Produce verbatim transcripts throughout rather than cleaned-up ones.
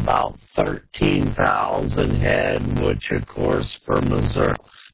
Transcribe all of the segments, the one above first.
about thirteen thousand head, which, of course, for Missouri,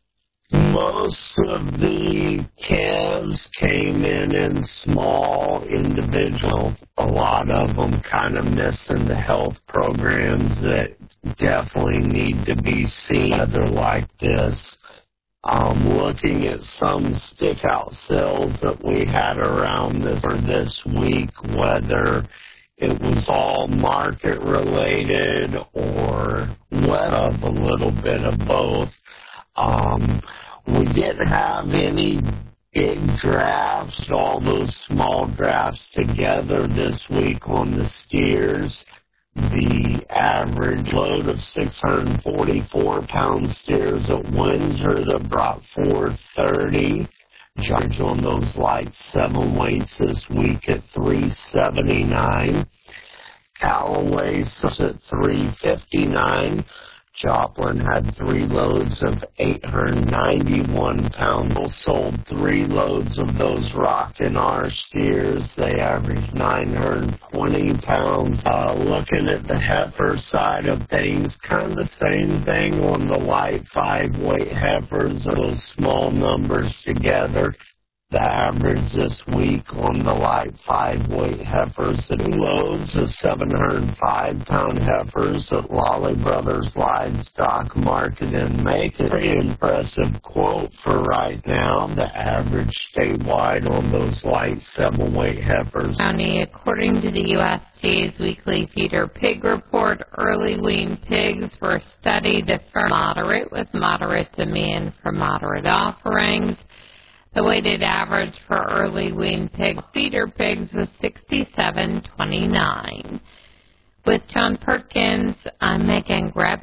most of the calves came in in small individual. A lot of them kind of missing the health programs that definitely need to be seen. They're like this. Um, looking at some stick-out sales that we had around this for this week, whether it was all market-related or what of a little bit of both. Um, we didn't have any big drafts, all those small drafts together this week on the steers. The average load of six hundred forty-four pound steers at Windsor that brought four thirty. Judge on those light seven weights this week at three seventy-nine. Callaway sits at three fifty-nine. Joplin had three loads of eight hundred ninety-one pounds. Sold three loads of those Rockin' R steers. They averaged nine hundred twenty pounds. Uh, looking at the heifer side of things, kind of the same thing on the light five-weight heifers, those small numbers together. The average this week on the light five-weight heifers and loads of seven hundred five pound heifers at Lolly Brothers Livestock Market in Macon. Pretty impressive quote for right now. The average statewide on those light seven-weight heifers. County, according to the U S D A's weekly feeder pig report, early wean pigs were steady to firm moderate with moderate demand for moderate offerings. The weighted average for early wean pig feeder pigs was sixty-seven twenty-nine. With John Perkins, I'm Megan Greb.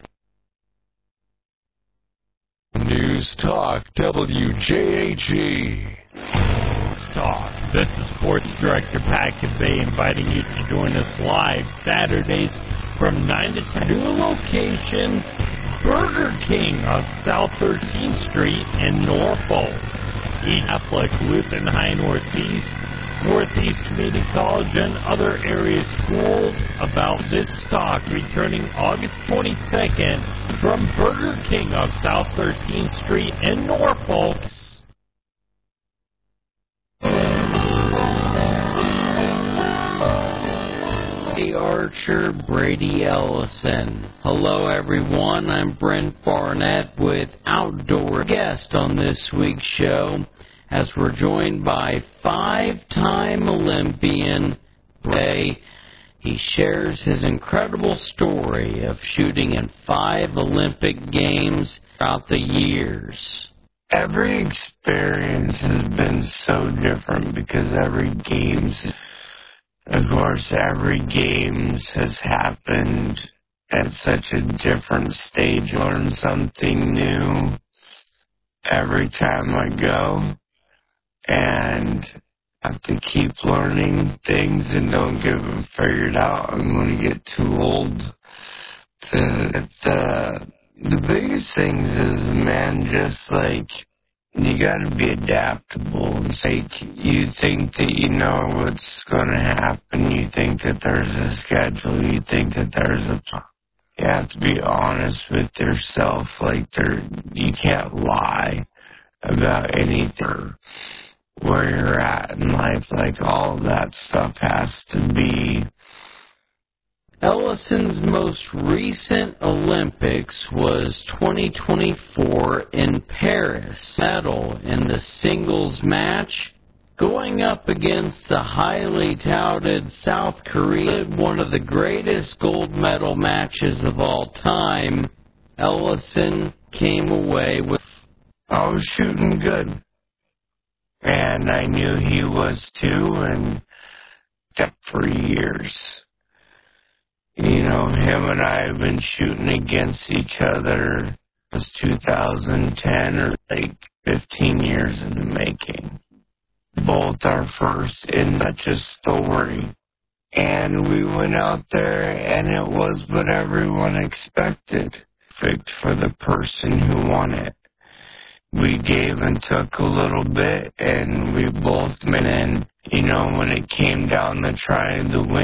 News Talk W J A G. Talk. This is Sports Director Pat Kibbe inviting you to join us live Saturdays from nine to ten. New location, Burger King on South thirteenth Street in Norfolk. East Catholic, Lutheran High Northeast, Northeast Community College, and other area schools about this stock returning August twenty-second from Burger King on South thirteenth Street in Norfolk. Archer, Brady Ellison. Hello everyone, I'm Brent Barnett with Outdoor Guest on this week's show as we're joined by five-time Olympian Bray. He shares his incredible story of shooting in five Olympic Games throughout the years. Every experience has been so different because every game's Of course, every games has happened at such a different stage. Learn something new every time I go, and I have to keep learning things and don't get them figured out. I'm going to get too old. To, the, the biggest things is, man, just like, you gotta be adaptable. It's like you think that you know what's gonna happen. You think that there's a schedule. You think that there's a... You have to be honest with yourself. Like, there, you can't lie about anything. Where you're at in life, like, all of that stuff has to be... Ellison's most recent Olympics was twenty twenty-four in Paris. Medal in the singles match, going up against the highly touted South Korea, one of the greatest gold medal matches of all time. Ellison came away with... I was shooting good. And I knew he was too, and kept for years. You know, him and I have been shooting against each other. It was two thousand ten, or like fifteen years in the making. Both our first in such a story. And we went out there, and it was what everyone expected. Perfect for the person who won it. We gave and took a little bit, and we both, and then, you know, when it came down to trying to win,